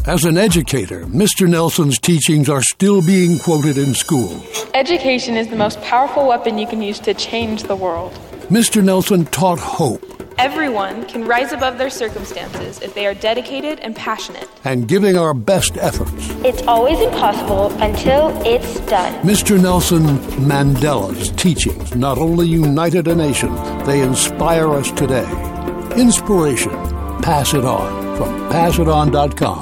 As an educator, Mr. Nelson's teachings are still being quoted in schools. Education is the most powerful weapon you can use to change the world. Mr. Nelson taught hope. Everyone can rise above their circumstances if they are dedicated and passionate. And giving our best efforts. It's always impossible until it's done. Mr. Nelson Mandela's teachings not only united a nation, they inspire us today. Inspiration. Pass it on from PassItOn.com.